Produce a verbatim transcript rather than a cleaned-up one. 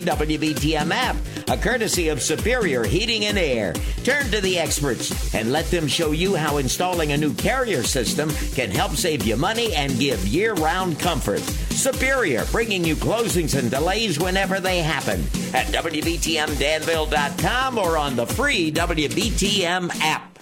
W B T M app, a courtesy of Superior Heating and Air. Turn to the experts and let them show you how installing a new Carrier system can help save you money and give year-round comfort. Superior, bringing you closings and delays whenever they happen at W B T M Danville dot com or on the free W B T M app.